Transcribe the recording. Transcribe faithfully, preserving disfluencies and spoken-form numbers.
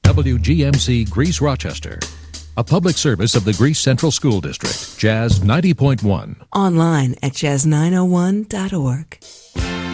W G M C Greece Rochester, a public service of the Greece Central School District, Jazz ninety point one. Online at jazz nine oh one dot org.